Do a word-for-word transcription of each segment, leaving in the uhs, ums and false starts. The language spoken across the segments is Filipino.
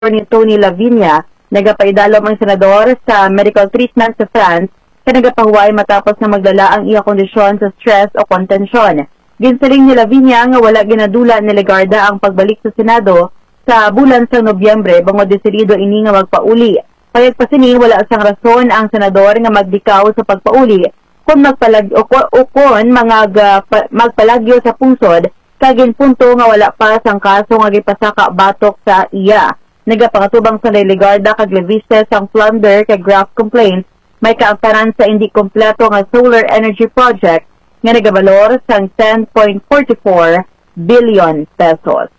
ni Tony Lavinia, nagapaidalom ang senador sa medical treatment sa France sa nagapahuway matapos na magdala ang iya kondisyon sa stress o kontensyon. Ginsaling ni Lavinia nga wala ginadula ni Legarda ang pagbalik sa Senado sa bulan sa Nobyembre bangod desirido ini nga magpauli. Payag pa sini wala sang rason ang senador nga magdikaw sa pagpauli kung magpalag o, o kung mga magpalagyo sa pungsod kagin punto nga wala pa sang kaso nga gipasaka batok sa iya. Nagapangatubang sa Legarda kag Leviste sang plunder kag graft complaints may kaangtaran sa hindi kompleto nga solar energy project nga nagabalor sang ten point four four billion pesos.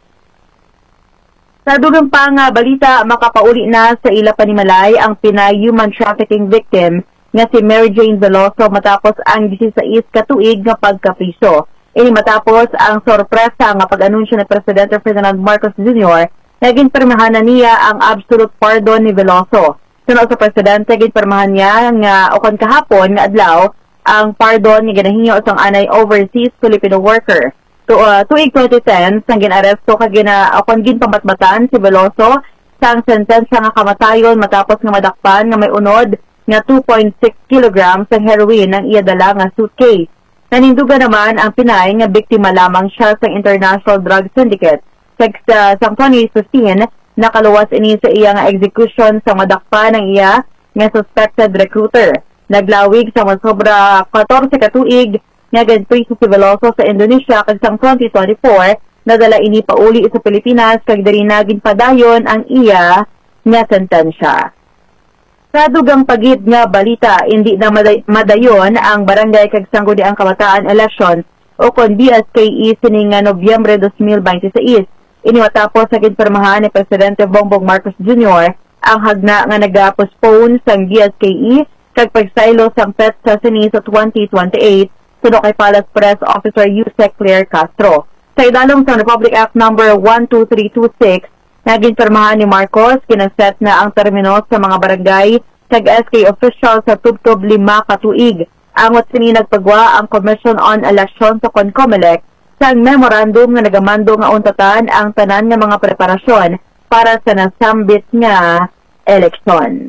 Sa dugang pa nga balita, makapauli na sa ila panimalay ang Pinay human trafficking victim nga si Mary Jane Veloso matapos ang disisays katuig nga pagkapriso. Ini matapos ang sorpresa nga pag-anunsyo ni Presidente Ferdinand Marcos Junior naging permahan na niya ang absolute pardon ni Veloso. Sunod sa Presidente, ginpermahan niya nga ukon kahapon nga adlaw ang pardon ni ginahinyo sang anay overseas Filipino worker. Tu uh, tuig twenty ten, sang ginaresto kag gina ukon ginpamatmatan si Veloso sang sentensya nga kamatayon matapos nga madakpan nga may unod nga two point six kilograms ng heroin ang iya dala nga suitcase. Naninduga naman ang Pinay nga biktima lamang siya sa International Drug Syndicate. Sa uh, twenty fifteen, nakaluwas ini sa iya nga execution sa madakpan ng iya nga suspected recruiter. Naglawig sa masobra fourteen katuig nga ganpriso si Veloso sa Indonesia kag sang twenty twenty-four nadala ini pauli sa Pilipinas kag diri naging padayon ang iya nga sentensya. Sa dugang pagid nga balita, hindi na maday madayon ang barangay kag sangguniang kabataan elections o kon B S K E sining nga Nobyembre twenty twenty-six. Ini matapos sa ginpermahan ni Presidente Bongbong Marcos Junior ang hagna nga naga-postpone sang B S K E kag pagsaylo sang petsa sini sa twenty twenty-eight suno kay Palace Press Officer Yusek Claire Castro. Sa idalom sa Republic Act number one two three two six, naging permahan ni Marcos, kinaset na ang termino sa mga barangay kag S K official sa tubtob lima katuig. Angot sini nagpagwa ang Commission on Election sa CONCOMELEC sa memorandum nga nagamando nga untatan ang tanan nga mga preparasyon para sa nasambit nga eleksyon.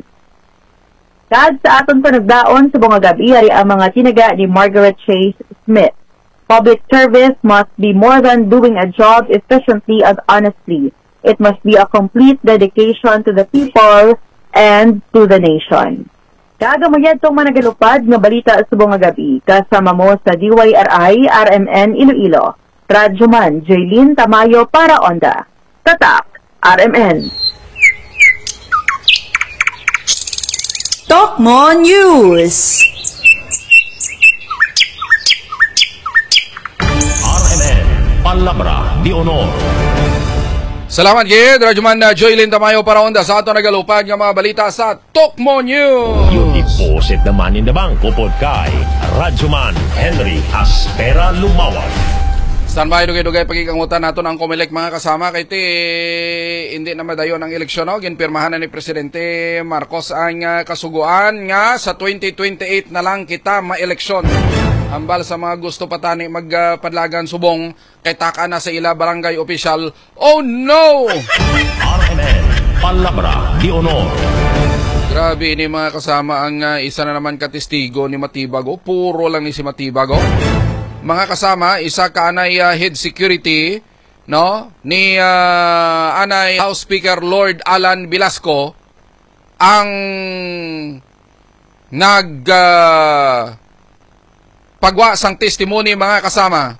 Kag sa aton panagdaon sa bunga gabi ari ang mga tinaga ni Margaret Chase Smith. Public service must be more than doing a job efficiently and honestly. It must be a complete dedication to the people and to the nation. Kagamayad itong managalupad nga balita sa bunga gabi kasama mo sa D Y R I R M N Iloilo. Radyoman Jaylin Tamayo para Onda. Tatak R M N. Tokmo News. R M N Palabra di Honor. Salamat gid, Radyoman Joylin Tamayo para Onda sa ato nagalupad nga mga balita sa Tokmo News. Yung deposit naman in the bangko pod kay Radyoman Henry Aspera Lumawag. Standby dugay-dugay pagikangutan naton ang COMELEC mga kasama kay ti hindi na madayon ang eleksyon no ginpirmahan na ni Presidente Marcos ang uh, kasuguan nga sa twenty twenty-eight na lang kita ma-eleksyon. Ambal sa mga gusto patani magpadlagan uh, subong kay taka na sa ila barangay official. Oh no! R M N Palabra di Honor. Grabe ni mga kasama ang uh, isa na naman katestigo ni Matibago. Puro lang ni si Matibago. Mga kasama, isa ka anay uh, head security no ni uh, anay House Speaker Lord Alan Velasco ang nag uh, pagwa sang testimony mga kasama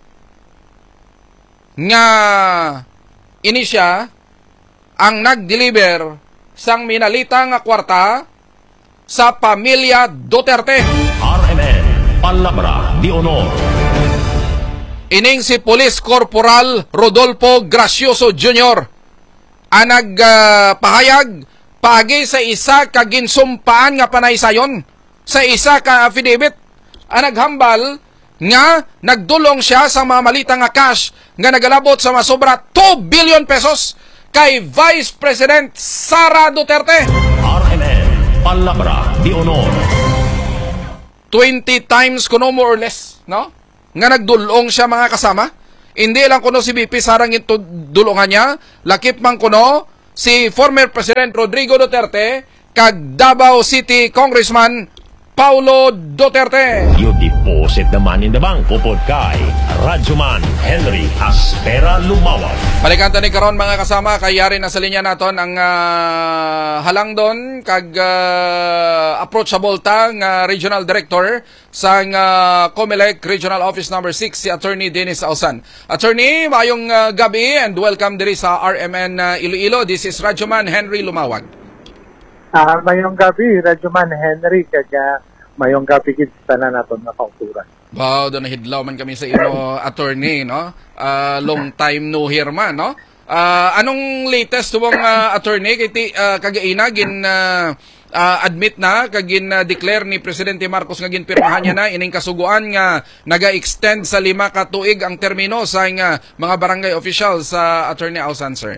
nga ini siya ang nag-deliver sang minalita nga kwarta sa pamilya Duterte. R M N Palabra di Honor. Ining si Police Corporal Rodolfo Gracioso Junior ang nagpahayag uh, pagi sa isa ka ginsumpaan nga panaysayon sa isa ka affidavit ang naghambal nga nagdulong siya sa mga malita nga cash nga nagalabot sa masobra two billion pesos kay Vice President Sara Duterte. R M N Palabra di Honor. twenty times kuno more or less, no? Nga nagdulong siya mga kasama. Hindi lang kuno si B P sarang ito dulungan niya, lakip man kuno si former President Rodrigo Duterte kag Davao City Congressman Paulo Duterte. You deposit the money in the bank. Upod kay Radyoman Henry Aspera Lumawag. Balikan ni karon mga kasama, kay yari na sa linya naton ang uh, halang doon kag uh, approachable tang uh, Regional Director sa uh, COMELEC Regional Office number six, si Attorney Dennis Ausan. Attorney, mayong uh, gabi and welcome diri sa R M N uh, Iloilo. This is Radyoman Henry Lumawag. Ah, mayong gabi, Radyoman Henry, kaya mayong gabi gid sa tanan naton nga kauturan. Wow, doon nahidlaw man kami sa ino, attorney, no? Uh, long time no hear man, no? Uh, anong latest tuwang uh, attorney kay uh, kagaina gin uh, uh, admit na kagin uh, declare ni Presidente Marcos nga ginpirmahan niya na ining kasuguan nga naga-extend sa lima ka tuig ang termino sa nga mga barangay officials sa uh, Attorney Ausan, sir?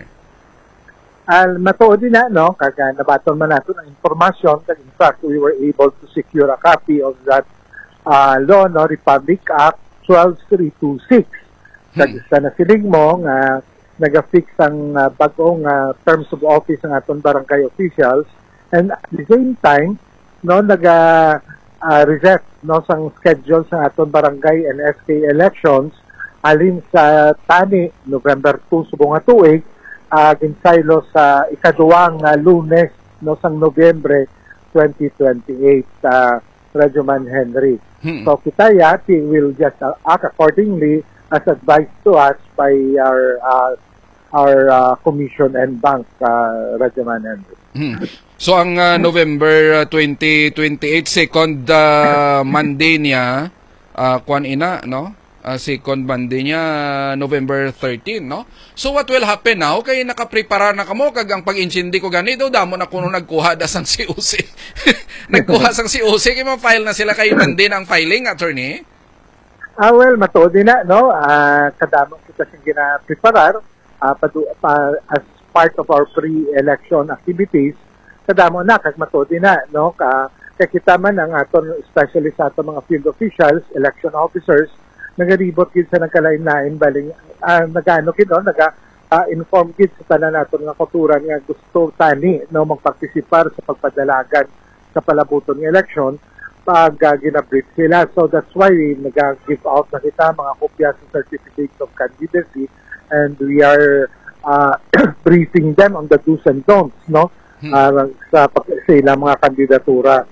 Al matuod din na, no, kaya nabaton man nato ng informasyon, kaya in fact we were able to secure a copy of that uh, law, no, Republic Act twelve three two six. Kaya hmm. sa nasiling mo nga naga-fix ang uh, bagong uh, terms of office ng aton barangay officials, and at the same time, no, naga uh, reset, no, sang schedule sa aton barangay and S K elections alin sa tani November two subong nga tuig, Uh, ginsaylo sa ikaduwang uh, Lunes no sang Nobyembre twenty twenty-eight, uh, Radyoman Henry. Hmm. So kita yati will just uh, act accordingly as advised to us by our uh, our uh, commission and bank, uh, Radyoman Henry. Hmm. So ang uh, November uh, twenty twenty-eight second uh, Monday niya, uh, kwan ina, no? Uh, second Monday niya, November thirteen, no? So what will happen now? Kaya nakaprepara na kamo, kag ang pag-insindi ko ganito, damo na kuno nagkuha da sang C O C. Nagkuha sang C O C, kaya ma-file na sila kay Monday ng filing, attorney? Ah, well, matuod din na, no? Uh, kadamang kita siyang gina-preparar uh, padu- pa, as part of our pre-election activities. Kadamo na, kag matuod din na, no? Ka, kaya kita man ang aton, especially sa aton mga field officials, election officers, nagaribot gid sa nagkalain-lain baling uh, nagano gid no naga uh, inform gid sa tanan naton nga kauturan nga gusto tani no magpartisipar sa pagpadalagan sa palabuton nga election pag uh, ginabrief sila. So that's why we nag-give out na kita mga kopya sa certificates of candidacy, and we are uh, briefing them on the do's and don'ts, no, uh, sa sa ilang mga kandidatura.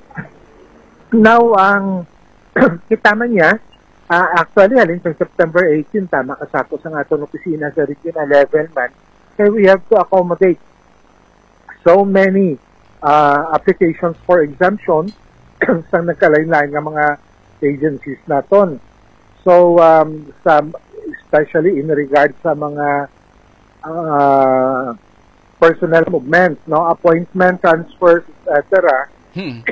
Now ang kita man niya Uh, actually, alin sa September eighteen, tama kasako sa aton opisina sa regional level man, kaya we have to accommodate so many uh, applications for exemption sa nagkalain-lain ng mga agencies naton. So, um, some, especially in regard sa mga uh, personnel movements, no, appointment, transfers, et cetera. Hmm.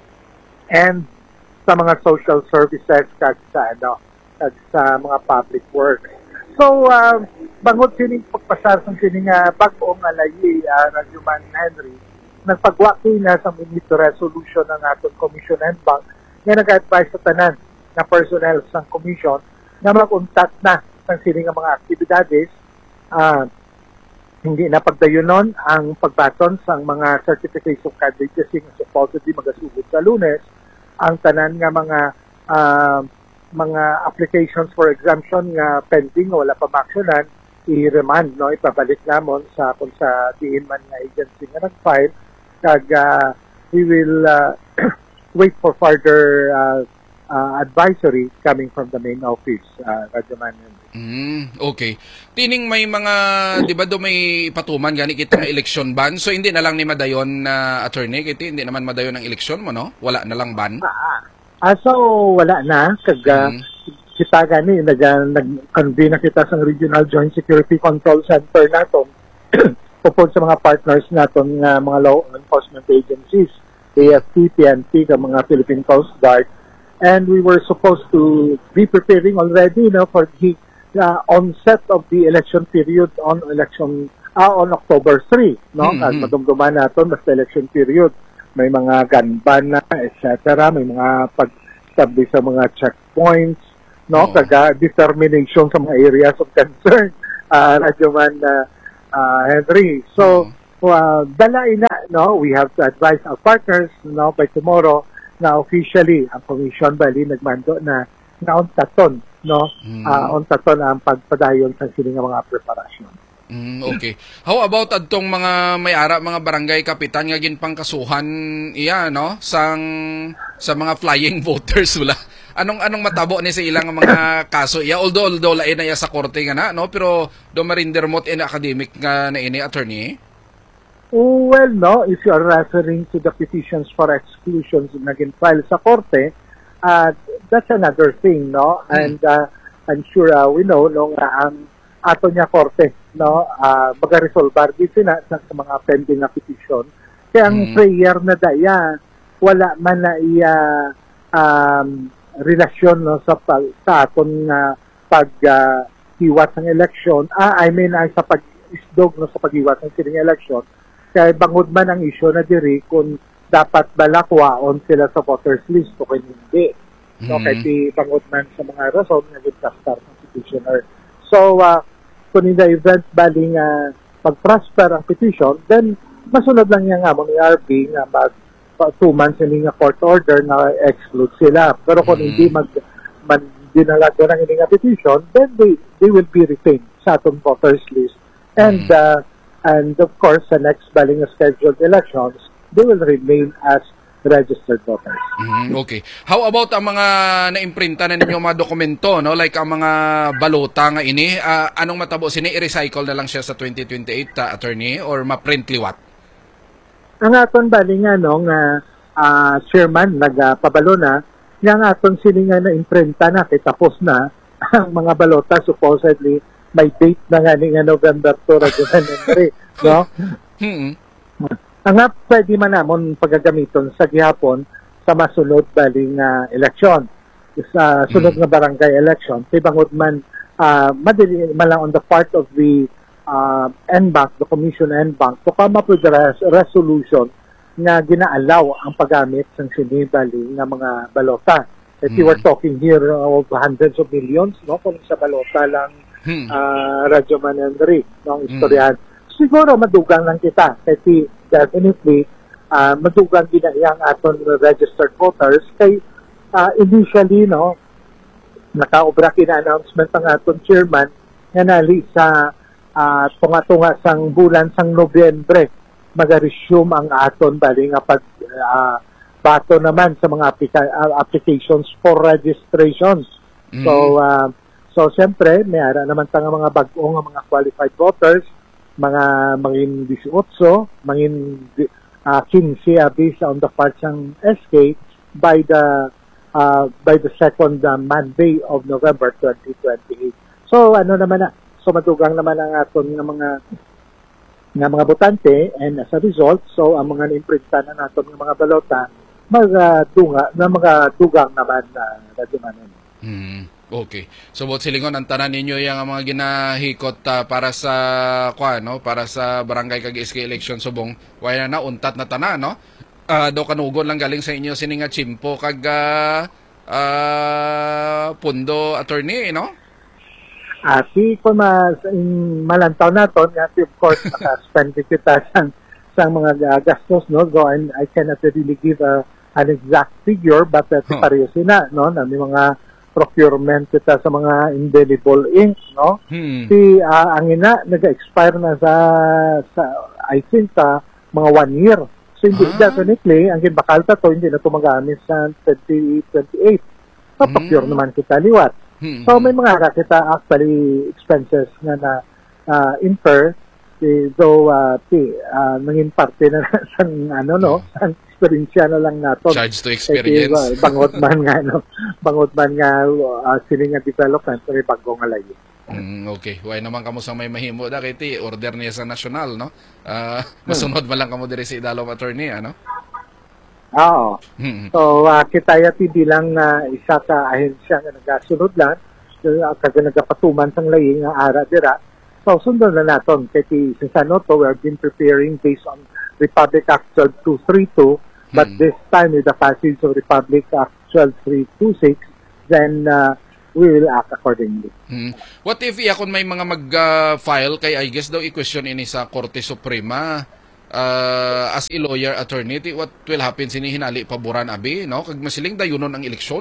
And sa mga social services kag sa ano kag sa mga public works. So uh, bangod sining pagpasar sa sining uh, bag-ong alayi, uh, Radyoman Henry, nagpagwaki na sa minute resolution ng aton commission and bank nga nag-advise sa tanan na personnel sa commission na mag-untat na sa sining mga aktibidades, uh, hindi na pagdayunon ang pagbaton sa mga certificates of candidacy nga supposedly magasugod sa Lunes, ang tanan nga mga uh, mga applications for exemption nga pending o wala pa maksyonan, i-remand, no, ipabalik namon sa kung sa diin man nga agency nga nag-file, kag uh, we will uh, wait for further uh, uh, advisory coming from the main office, uh, Radyoman. Mm, okay. Tining may mga, di ba do may patuman gani kita nga election ban, so hindi na lang ni madayon na uh, attorney, kiti hindi naman madayon ang election mo, no? Wala na lang ban? Ah, ah so wala na, kag mm. kita gani, nag-convene na kita sa Regional Joint Security Control Center naton, tungkol sa mga partners naton nga mga law enforcement agencies, A F P, P N P, ka mga Philippine Coast Guard, and we were supposed to be preparing already, you know, for the uh, onset of the election period on election uh, on October third, no? Mm-hmm. At madumduman naton basta election period, may mga gun ban na, et cetera, may mga pag-establish sa mga checkpoints, no? Oh. Kaga determination sa mga areas of concern, uh, Radyoman uh, uh, Henry. So, uh, dalain na, no? We have to advise our partners, no, by tomorrow na officially ang Commission bali nagmando na na on taton, no? Mm. Uh, on taton ang pagpadayon sa sini nga mga preparasyon. Mm, okay. How about adtong mga may-ara, mga barangay kapitan nga ginpang kasuhan iya, no? Sang sa mga flying voters wala. Anong anong matabo ni sa ilang mga kaso iya, although although lain na iya sa korte nga na, no? Pero do marindermot in academic nga na ini attorney. Well, no, if you are referring to the petitions for exclusions na gin-file sa korte, uh, that's another thing, no? Hmm. And uh, I'm sure uh, we know no nga ang ato niya korte, no, uh, magaresolbar din sila sa, sa mga pending na petition. Kaya ang Hmm. prayer na daya, wala man na iya um, relasyon no sa pag, sa aton nga pag uh, hiwat ng eleksyon. Ah, I mean ay sa pag-isdog no sa paghiwat ng sining eleksyon. Kaya bangod man ang issue na diri kung dapat balakwaon sila sa voters list o kung hindi. No, Mm. kaya di bangod man sa mga rason nga gittastar ng petitioner. So, uh, kung in the event baling uh, pag-prosper ang petition, then masunod lang niya nga mo ni R B nga mag uh, two months ini nga court order na exclude sila. Pero kung Mm. hindi mag man dinalago ng ini nga petition, then they they will be retained sa atong voters list. And Mm. uh, and of course, sa next baling scheduled elections, they will remain as registered voters. Mm, okay. How about ang mga naimprinta na ninyo mga dokumento, no? Like ang mga balota nga ini, ah, anong matabo sini i-recycle na lang siya sa twenty twenty-eight ta, attorney, or ma-print liwat? Ang aton bali nga no nga ah, chairman nagpabalo na nga ang aton sini nga na imprinta na kay tapos na ang mga balota supposedly may date na nga ni nga November two, twenty-three, no? Hmm. Ang nga pwede man namon pagagamiton sa gihapon sa masunod baling uh, eleksyon. Sa sunod Mm. nga barangay election, kay bangod man uh, madili man lang on the part of the uh, N B A C, the Commission N B A C, to come up with a res- resolution nga ginaalaw ang paggamit ng sinibali nga mga balota. If you Mm. were talking here of hundreds of millions, no, kung sa balota lang Hmm. uh, Radyo Manendri, no, ang istoryahan. Siguro madugang lang kita kasi definitely uh, madugang ginayang aton registered voters kay uh, initially no nakaobra kina announcement ang aton chairman nga nali sa uh, tunga-tunga sang bulan sang Nobyembre mag-resume ang aton bali nga pag uh, bato naman sa mga applica- uh, applications for registrations. Mm. So uh, so siyempre may ara naman ta nga mga bag-o nga mga qualified voters, mga mangin eighteen, mangin uh, fifteen uh, based on the parts ng S K by the uh, by the second uh, Monday of November twenty twenty-eight. So ano naman na, so madugang naman ang aton nga mga nga mga botante, and as a result, so ang mga na-imprinta na naton nga mga balota magadunga na mga dugang naman na uh, nadumanon. Hmm. Okay. So bot silingon ang tanan ninyo yang mga ginahikot ah, para sa kwa no, para sa barangay kag S K election subong wala na untat na tanan no. Ah, do kanugon lang galing sa inyo sini nga chimpo kag ah, ah, pundo attorney no. Ati ko mas in malantaw naton nga of course naka-spend kita sang sang mga uh, gastos no, so and I cannot really give a, an exact figure but uh, Huh. pareho sina no na may mga procurement kita sa mga indelible ink no. Hmm. Si uh, ang ina nag-expire na sa sa I think sa mga one year. So hindi Ah. definitely ang ginbakal ta to hindi na to magamit sa twenty twenty-eight. So Hmm. procure naman kita liwat. Hmm. So may mga ka kita actually expenses nga na uh, incur si though uh, ti uh, nangin parte na sang ano no sang experience na lang nato. Charge to experience. Kasi, uh, bangod man nga no bangod man nga uh, sini nga development may bagong alayo. Mm, okay. Why naman kamo sa may mahimo da kay order niya sa national no. Ah, masunod man lang kamo diri sa idalom attorney ano. Oo. Hmm. So uh, kita yati bilang uh, isa ka ahensya nga nagasunod lang uh, kag nagapatuman sang layi nga ara dira. So sundan na naton kay ti sa Noto we have been preparing based on Republic Act twelve two thirty-two, but Hmm. this time with the passage of Republic Act twelve three twenty-six, then uh, we will act accordingly. Hmm. What if iya kun may mga mag-file kay I guess daw i-question ini sa Korte Suprema uh, as a lawyer attorney, ti what will happen sini hinali paboran abi, no? Kag masiling dayunon ang eleksyon?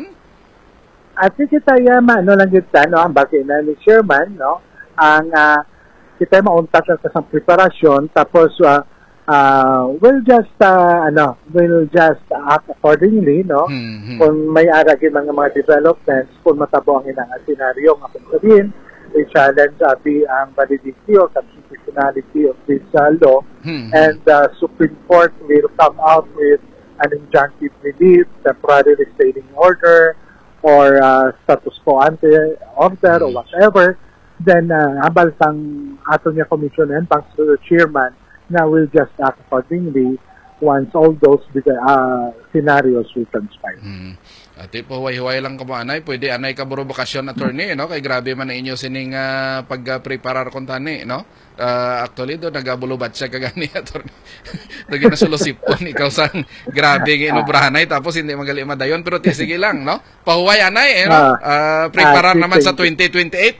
At si kita yama, ano lang kita, no, ang bagay na ni Chairman, no, ang uh, kita mauntat lang sa preparasyon, tapos uh, uh, we'll just, uh, ano, we'll just act accordingly, no, Hmm, hmm. kung may aragin mga mga developments, kung matabo ang inang senaryo, nga kung sabihin, we challenge abi ang validity or constitutionality of this uh, law, Hmm. and the Supreme Court will come out with an injunctive relief, temporary restraining order, or uh, status quo ante order or whatever, then uh, habal sang ato niya commission and pang chairman na will just act accordingly once all those uh, scenarios will transpire. Hmm. Ati po, huway-huway lang ka mo, anay. Pwede, anay ka buro bakasyon, attorney, no? Kay grabe man na inyo sining uh, pag-preparar kong tani, no? Uh, actually, do, nagabulubat siya kagani, attorney. Naging nasulusipon, ikaw sang grabe ng inubrahanay, tapos hindi magali madayon. Pero ti, sige lang, no? Pahuway, anay, eh, no? Uh, preparar uh, naman sa twenty twenty-eight.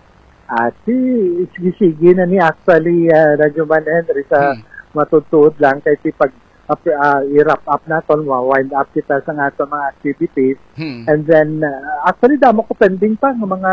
At si, sige na ni actually, uh, Radyo Man Henry, sa hmm. matutuod lang, kay si pag uh, i-wrap up natin, wind up kita sa ato mga activities. Hmm. And then, uh, actually, damo ko pending pa ng mga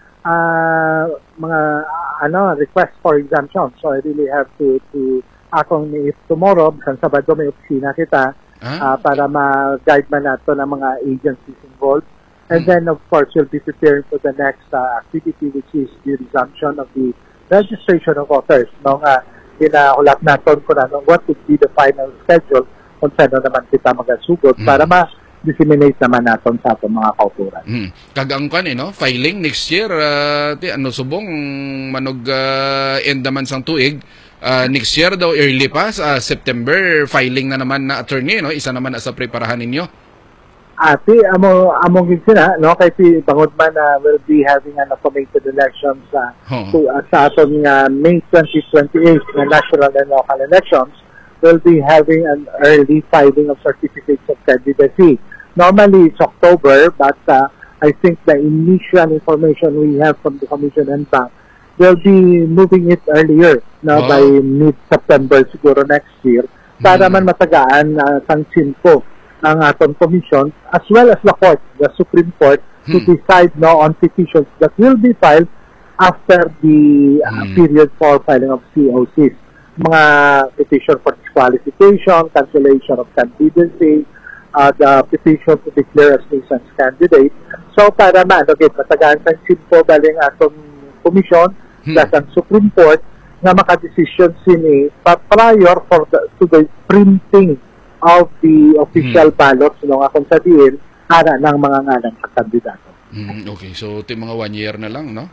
uh, mga uh, ano request for exemption. So, I really have to to akong if tomorrow, sa Sabado may opisina kita, uh, para ma-guide man nato ng mga agencies involved. And hmm. then, of course, we'll be preparing for the next uh, activity, which is the resumption of the registration of voters. No, uh, ginahulat natin kung ano, what would be the final schedule kung saan naman kita magasugod mm. para ma-disseminate naman natin sa atong mga kauturan. Mm. Kagang kan, eh, no? Filing next year, uh, ti, ano subong manog uh, end naman sang tuig, uh, next year daw, early pa, sa uh, September, filing na naman na attorney, no? Isa naman sa preparahan ninyo. Ati, amo among sina, no, kay si Bangod man uh, will be having an automated elections uh, huh. to, uh, sa atong uh, May twenty twenty-eight na national and local elections, will be having an early filing of certificates of candidacy. Normally it's October, but uh, I think the initial information we have from the Commission and Bank will be moving it earlier, no, wow. by mid-September siguro next year, para hmm. man matagaan uh, sang simpo ang atong commission, as well as the court, the Supreme Court, hmm. to decide no on petitions that will be filed after the uh, hmm. period for filing of C O Cs. Mga petition for disqualification, cancellation of candidacy, uh, the petition to declare as nuisance candidate. So, para man, okay, matagaan sa simpo galing atong commission, hmm. plus ang Supreme Court, na makadesisyon sini pa prior for the, to the printing of the official hmm. ballots, no, akong sabihin, ara ng mga ngalan sa kandidato. Mm, okay, so ito mga one year na lang, no?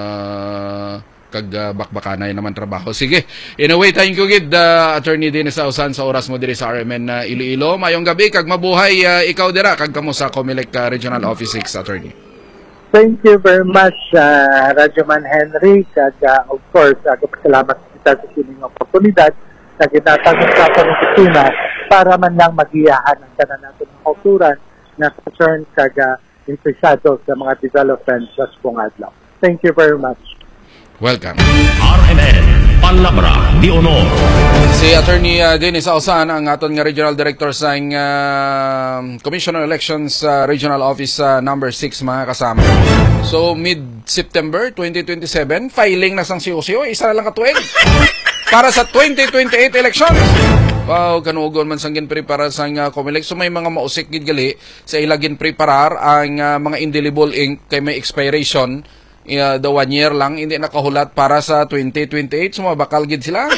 Uh, kag uh, bakbakanay naman trabaho. Sige, anyway, thank you, Gid, uh, Attorney Dennis Ausan, sa oras mo diri sa R M N uh, Iloilo. Mayong gabi, kag mabuhay, uh, ikaw dira, kag kamo sa Comelec uh, Regional Office six, Attorney. Thank you very much, uh, Radyo Man Henry, kag uh, of course, uh, salamat kita sa sining oportunidad na ginatagong sa pang-opisina para man lang magiyahan ang kanan natin ng kulturan na concern kaga interesado sa mga developments sa Pungadlaw. Thank you very much. Welcome. R M N, Palabra di Honor. Si Attorney uh, Dennis Ausan, ang aton nga Regional Director sa uh, Commission on Elections uh, Regional Office uh, number six, mga kasama. So, mid-September twenty twenty-seven, filing na sang C O C O, isa na lang katuig para sa twenty twenty-eight elections. Wow, kanugon man sang ginpreparar sang uh, Comelec. So may mga mausik gid gali sa ila ginpreparar ang uh, mga indelible ink kay may expiration uh, the one year lang, hindi nakahulat para sa twenty twenty-eight. So mabakal gid sila.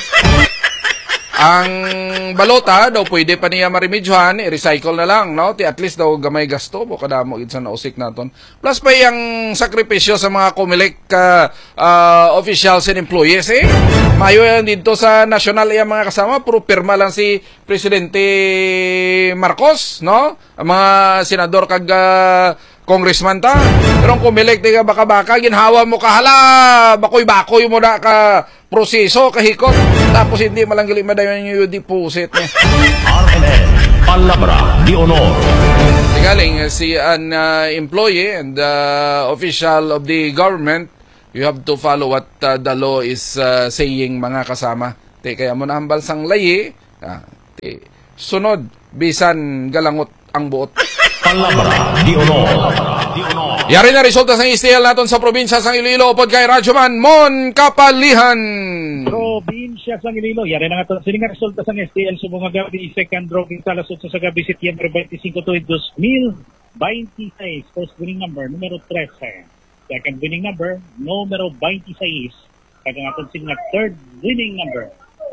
Ang balota daw pwede pa niya maremedyohan, i-recycle na lang, no? Ti at least daw gamay gasto bo kadamo gid sa nausik naton. Plus pa yang sakripisyo sa mga Comelec uh, uh, officials and employees, eh. Mayo yan dito sa national yung mga kasama, puro pirma lang si Presidente Marcos, no? Ang mga senador kag uh, congressman ta. Pero ang Comelec, tiga baka-baka, ginhawa mo kahala, bakoy-bakoy mo na ka proseso, kahikot. Tapos hindi malanggali madayon yung deposit niya. R M N, Palabra di Honor. Galing, si an uh, employee and uh, official of the government, you have to follow what uh, the law is uh, saying, mga kasama. Ti kaya mo nahambal sang layi, ah, ti sunod bisan galangot ang buot. Palabra di honor. Yari na resulta sa S T L naton sa probinsya sang Iloilo upod kay Radyoman Mon Kapalihan. Probinsya sang Iloilo, yari na nga ito. Sini nga resulta sa S T L sa mga gabi, second drawing sa alas otso sa gabi, Setyembre twenty-five to dos mil twenty-six. First winning number, numero thirteen. Second winning number, numero twenty-six. Kaya nga ito sini nga third winning number.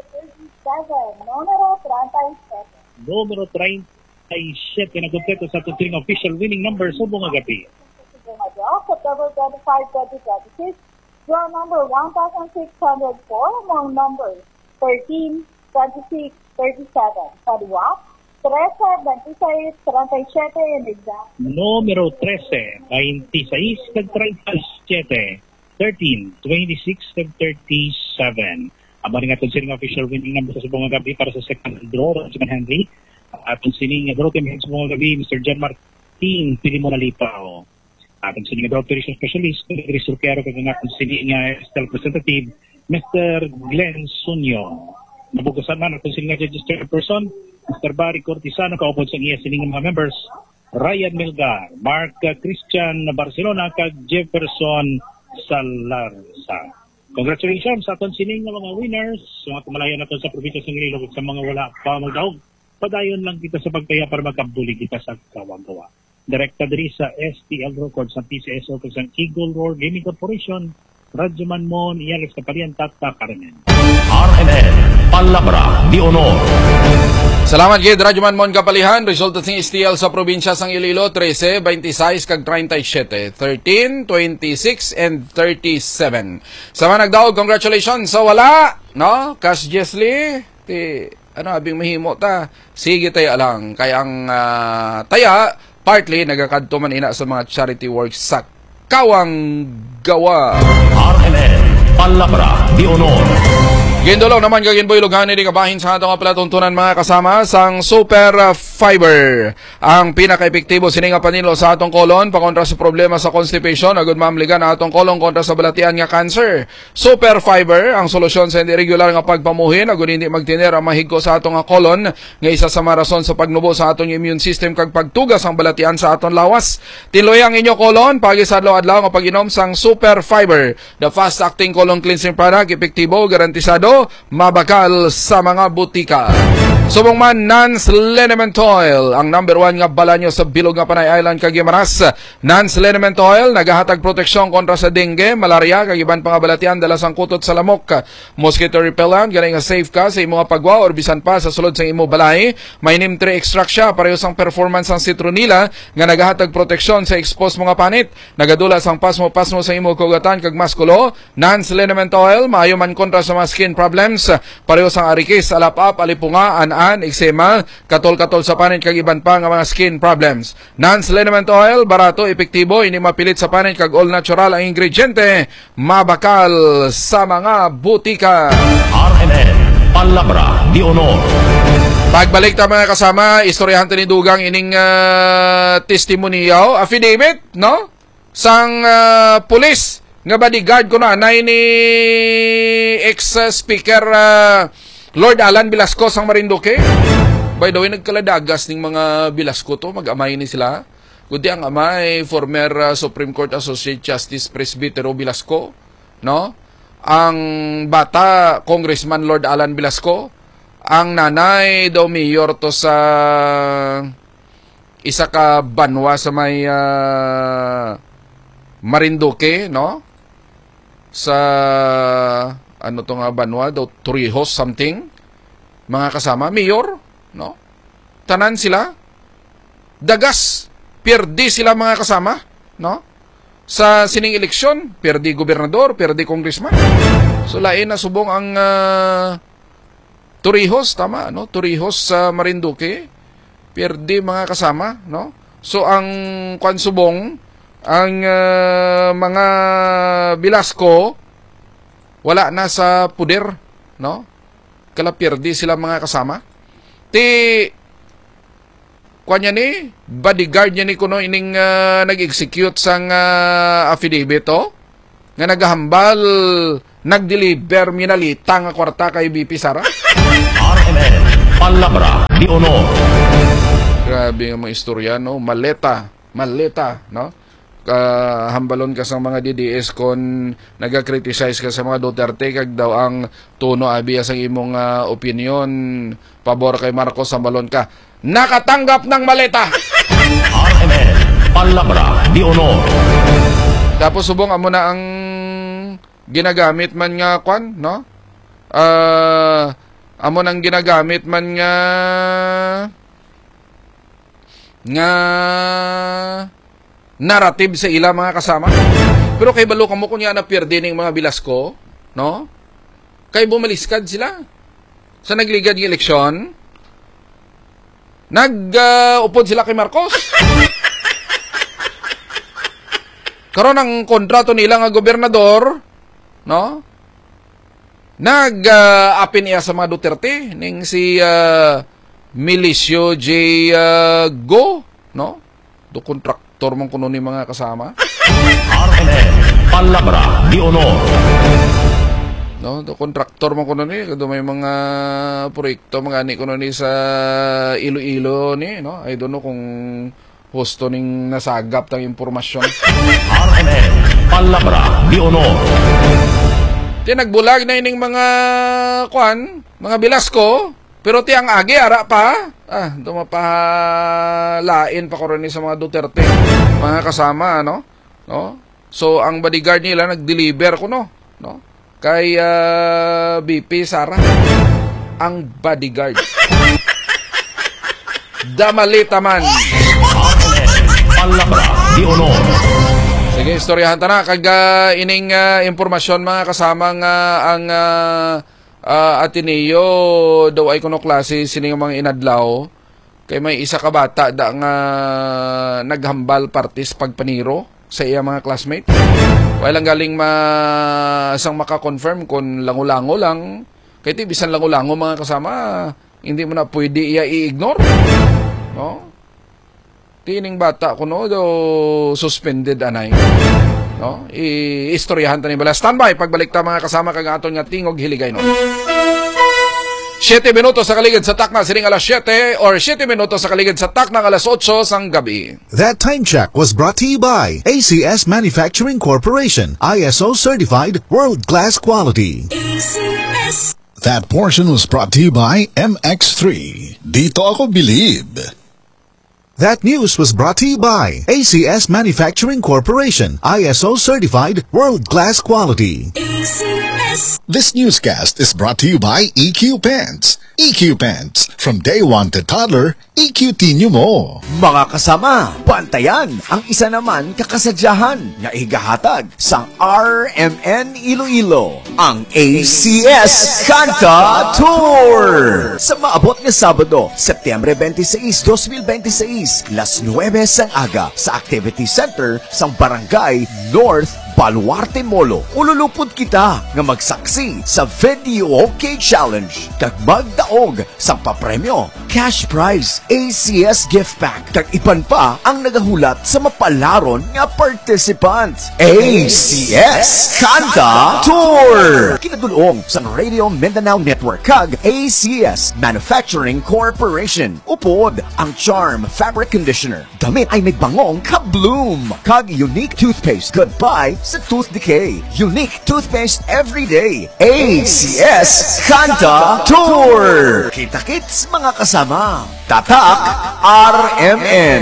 Seven, numero thirty-seven. Numero thirty-seven na kompleto sa tuturing official winning number sa mga gabi. September twenty-fifth, twenty twenty-six, draw number one thousand six hundred four among numbers thirteen, twenty-six, thirty-seven. Kaliwa, thirteen, twenty-six, thirty-seven, and exam. Numero thirteen, twenty-six, thirty-seven, thirteen, twenty-six, thirty-seven. Aba rin atong sining official winning number sa subong gabi para sa second draw sa si Henry. Atong sining draw team sa subong gabi, Mister John Martin Pilimo Nalipaw. Atong sining draw operation specialist, Mister Piero kag atong sining state representative, Mister Glenn Sunyo. Nabugasan man atong sining registered person, Mister Barry Cortisano kaupod sa iya sining mga members, Ryan Melgar, Mark Christian Barcelona kag Jefferson Salarza. Congratulations sa aton sining nga mga winners, sa mga tumalayan natin sa probinsya sa Iloilo sa mga wala pa magdaog. Padayon lang kita sa pagtaya para magkabuli kita sa kawagawa. Direkta diri sa S T L Records sa P C S O sa Eagle Roar Gaming Corporation, Radyoman Mon, Iyales Kapalian, Tata Carmen. R M N, Palabra di honor. Salamat gid Radyoman Mon Kapalihan. Resulta sa S T L sa probinsya sang Iloilo thirteen, twenty-six kag thirty-seven. thirteen, twenty-six and thirty-seven. Sa mga nagdaog, congratulations sa wala, no? Kas Jesly, ti ano abing mahimo ta. Sige tayo lang kay ang uh, taya partly nagakadto man ina sa mga charity works sa Kawang Gawa. R M N, Palabra di honor. Gindolong naman kaginboy lugan ni kabahin sa atong palatuntunan mga kasama sang Super Fiber. Ang pinaka-epektibo sining nga panilo sa atong kolon pakontra sa problema sa constipation agud mamligan ang atong kolon kontra sa balatian nga cancer. Super Fiber ang solusyon sa irregular nga pagpamuhin agud hindi magtiner ang mahigko sa atong nga kolon nga isa sa mga rason sa pagnubo sa atong immune system kag pagtugas ang balatian sa atong lawas. Tinuloy ang inyo kolon pagi sa adlaw-adlaw nga pag-inom sang Super Fiber, the fast-acting colon cleansing product, epektibo, garantisado, mabakal sa mga butika. Subong man Nance Liniment Oil, ang number one nga balanyo sa bilog nga Panay Island kag Guimaras. Nance Liniment Oil nagahatag proteksyon kontra sa dengue, malaria kag iban pang balatian dala sang kutot sa lamok. Mosquito repellent gani nga safe ka sa imong pagwa or bisan pa sa sulod sa imong balay. May neem tree extract siya pareho sang performance sang citronella nga nagahatag proteksyon sa exposed mga panit. Nagadula sang pasmo-pasmo sa imong kugatan kag maskulo. Nance Liniment Oil maayo man kontra sa mga skin problems pareho sang arikis, alap-ap, alipunga, an-an, eksema, katol-katol sa panit kag iban pa nga mga skin problems. Nance Liniment Oil, barato, epektibo, ini mapilit sa panit kag all natural ang ingrediente, mabakal sa mga butika. R M N, Palabra di honor. Pagbalik ta mga kasama, istoryahan ni Dugang ining uh, testimonial, affidavit, no? Sang uh, pulis nga bodyguard ko na nay ni ex-speaker uh, Lord Alan Velasco sang Marinduque. By the way, nagkaladagas ning mga Velasco to, mag-amay ni sila. Kundi ang amay, former uh, Supreme Court Associate Justice Presbytero Velasco, no? Ang bata, Congressman Lord Alan Velasco. Ang nanay daw mayor to sa isa ka banwa sa may uh, Marinduque, no? Sa ano to nga banwa daw, Torrijos something, mga kasama mayor, no? Tanan sila dagas, perdi sila mga kasama, no? Sa sining eleksyon, perdi gobernador, perdi congressman. So lain na subong ang uh, Torrijos, tama, no? Torrijos sa Marinduque, perdi mga kasama, no? So ang kwan subong ang uh, mga Velasco wala na sa puder, no? Kala perdi sila mga kasama. Ti kuan ni bodyguard niya ni kuno ining uh, nag-execute sang uh, affidavit to nga nagahambal nagdeliver minalita nga kwarta kay B P Sara. R M N, Palabra de Honor. Grabe nga mga istorya, no? Maleta, maleta, no? Uh, hambalon ka sa mga D D S kon naga-criticize ka sa mga Duterte kag daw ang tono abi sa imong uh, opinion pabor kay Marcos, hambalon ka. Nakatanggap ng maleta. R M N, Palabra de Honor. Tapos subong amo na ang ginagamit man nga kwan, no? Uh, amo nang ginagamit man nga nga narrative sa ila mga kasama. Pero kay balo kamo kunya na pierde ning mga Bilasco, no? Kay bumaliskad sila sa nagligad ng eleksyon. Nag-upod uh, sila kay Marcos. Karon ang kontrato nila nga gobernador, no? Nag-apin uh, iya sa mga Duterte ning si uh, Milicio J. Uh, Go, no? Do kontraktor mong kuno ni mga kasama. R M N, Palabra de Honor. No, do kontraktor mong kuno ni, do may mga proyekto mga ni kuno ni sa Iloilo ni, no? I don't know kung husto ning nasagap tang impormasyon. R M N, Palabra de Honor. Ti nagbulag na ining mga kwan, mga Bilasco, pero ti ang agi ara pa. Ah, dumapalain pa ko rin sa mga Duterte, mga kasama, no? No? So ang bodyguard nila nag-deliver ko, no? No? Kay uh, B P Sara. Ang bodyguard. Damalita man. Palabra de Honor. Sige, istoryahan ta na. Kag uh, ining uh, impormasyon mga kasama nga ang uh, uh, Ateneo daw ay kuno klase sining mga inadlaw. Kay may isa ka bata da nga naghambal partis pagpaniro sa iya mga classmate. Walang galing ma sang maka-confirm kung lango-lango lang. Kay ti bisan lango-lango mga kasama, hindi mo na pwede iya i-ignore. No? Tining bata kuno do suspended anay. No? I-istoryahan ta ni bala. Standby pagbalik ta mga kasama kag aton nga tingog hiligay no. Siyete minutos sa kaligid sa takna sining alas siyete or siyete minutos sa kaligid sa takna alas otso sang gabi. That time check was brought to you by A C S Manufacturing Corporation, I S O certified, world-class quality. A C S. That portion was brought to you by M X three. Dito ako believe. That news was brought to you by A C S Manufacturing Corporation, I S O certified, world-class quality. A C S. This newscast is brought to you by E Q Pants. E Q Pants. From day one to toddler, E Q T nyo mo. Mga kasama, bantayan ang isa naman kakasadyahan nga igahatag sa R M N Iloilo, ang A C S Kanta Tour. Sa maabot nga Sabado, Setyembre twenty-seis, twenty twenty-seis, las nueve sang aga sa Activity Center sang Barangay North Baluarte Molo. Ululupod kita nga magsaksi sa Video OK Challenge kag magdaog sang papremyo, cash prize, A C S gift pack kag iban pa ang nagahulat sa mapalaron nga participants. A C S Kanta Tour. Kinadulong sa Radio Mindanao Network kag A C S Manufacturing Corporation. Upod ang Charm Fabric Conditioner. Damit ay may bangong ka-bloom kag unique toothpaste. Goodbye sa tooth decay. Unique toothpaste every day. A C S Kanta Tour. Kita-kits mga kasama. Tatak R M N.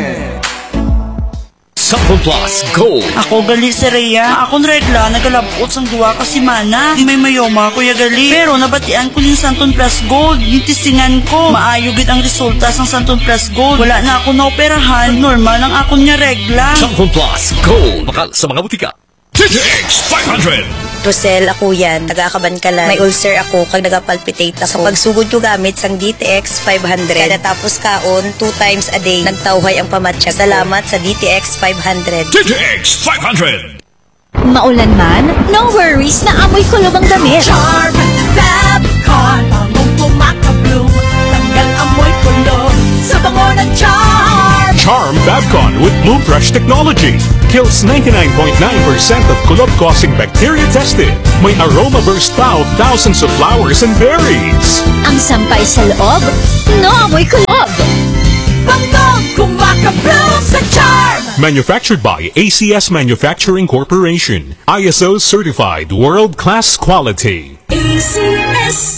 Sample Plus Gold. Ako gali si Rhea. Akong regla, nagalabot sang duwa kasi mana. May mayoma kuya gali. Pero nabatian ko yung Santon Plus Gold. Yung tisingan ko. Maayugit ang resulta sang Santon Plus Gold. Wala na ako naoperahan. Normal ang akong niya regla. Sample Plus Gold. Bakal sa mga butika. T T X five hundred. Rosel, ako yan. Nagakaban ka lang. May ulcer ako kag nagapalpitate ako. Sa pagsugod ko gamit sang D T X five hundred. Kada tapos kaon, two times a day. Nagtawhay ang pamatsyag. Salamat sa D T X five hundred. T T X five hundred. Maulan man, no worries na amoy kulubang damit. Charm Fabcon. Bangong pumakabloom. Tanggal amoy kulo. Sa bango ng Charm. Charm Fabcon with Bloom Fresh technology. Kills ninety-nine point nine percent of kulop-causing bacteria tested. May aroma burst pa of thousands of flowers and berries. Ang sampay sa loob, no amoy kulob. Bangog kumakablow sa charm. Manufactured by A C S Manufacturing Corporation. I S O certified world-class quality. A C S.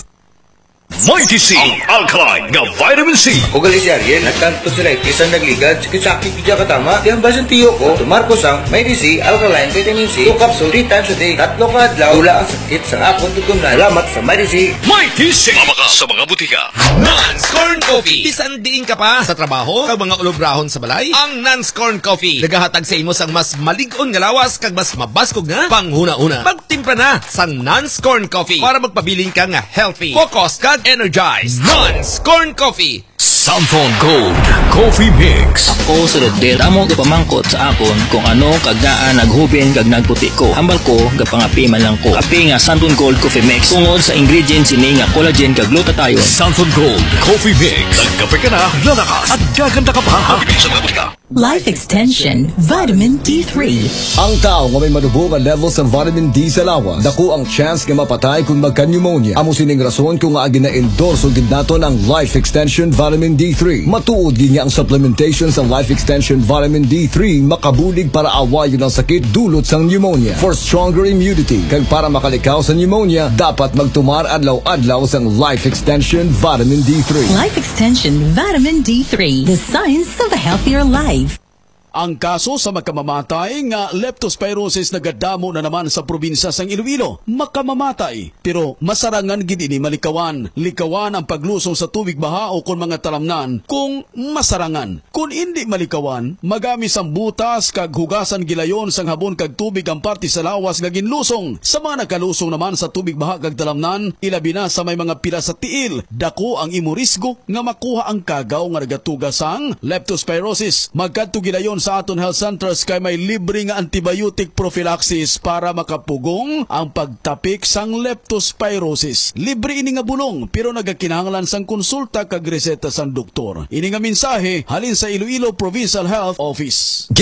Mighty C, ang alkaline nga vitamin C. O gali si Ariel, nagkanto sila isang nagligad, sakit-sakit kaya katama. Di ang basan tiyo ko, tumarkos ang Mighty C, alkaline vitamin C, two capsule, three times a day, tatlo ka adlaw, tula ang sakit sa akong tutunan. Salamat sa Mighty C. Mighty C, mabaka sa mga butika. Nance-Corn Coffee. Bisan diin ka pa sa trabaho, kag mga ulobrahon sa balay, ang Nance-Corn Coffee. Nagahatag sa imo sang mas malig-on nga lawas, kag mas mabaskog nga panghuna-una. Magtimpla na sa Nance-Corn Coffee para magpabiling ka nga healthy, focus ka energized. Nance-Corn Coffee. Samphon Gold Coffee Mix. Ako sa Red Amo di pamangkot sa akon kung ano kagdaan naghubin kag nagputi ko. Hambal ko gapangapi man lang ko. Kape nga Samphon Gold Coffee Mix. Tungod sa ingredients ini nga collagen kag glutathione. Samphon Gold Coffee Mix. Nagkape ka na, lalakas at gaganda ka pa. Hapit sa mga Life Extension Vitamin D three. Ang tao nga may madubog ang levels ng vitamin D sa lawas, dako ang chance nga mapatay kung magka-pneumonia. Amo sining rason kung nga gina-endorse gid naton ang Life Extension Vitamin D three. Matuod gid nga ang supplementation sa Life Extension Vitamin D three makabulig para awayon ang sakit dulot sang pneumonia. For stronger immunity kag para makalikaw sa pneumonia, dapat magtumar adlaw-adlaw sang Life Extension Vitamin D three. Life Extension Vitamin D three. The science of a healthier life. Ang kaso sa makamamatay nga leptospirosis nagadamo na naman sa probinsya sang Iloilo. Makamamatay, pero masarangan gid ini malikawan. Likawan ang paglusong sa tubig baha o kon mga talamnan kung masarangan. Kung hindi malikawan, magamis ang butas kag hugasan gilayon sang habon kag tubig ang parte sa lawas nga ginlusong. Sa mga nakalusong naman sa tubig baha kag talamnan, ilabi na sa may mga pila sa tiil, dako ang imo risgo nga makuha ang kagaw nga nagatuga sang leptospirosis. Magkadto gilayon sa aton health centers kay may libre nga antibiotic prophylaxis para makapugong ang pagtapik sang leptospirosis. Libre ini nga bulong pero nagakinahanglan sang konsulta kag reseta sang doktor. Ini nga mensahe halin sa Iloilo Provincial Health Office.